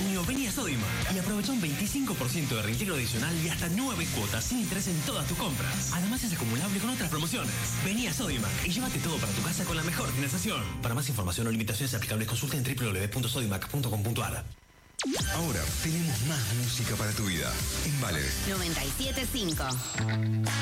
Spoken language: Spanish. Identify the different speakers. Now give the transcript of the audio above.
Speaker 1: junio vení a Sodimac y aprovecha un 25% de reintegro adicional y hasta 9 cuotas sin interés en todas tus compras. Además es acumulable con otras promociones. Vení a Sodimac y llévate todo para tu casa con la mejor financiación. Para más información o limitaciones aplicables consulta en www.sodimac.com.ar.
Speaker 2: Ahora tenemos más música para tu vida en Vale
Speaker 3: 97.5.